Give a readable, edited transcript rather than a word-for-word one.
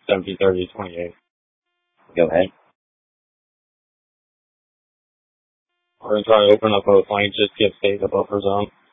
1730-28. Go ahead. We're going to try to open up both lanes, just give state the buffer zone.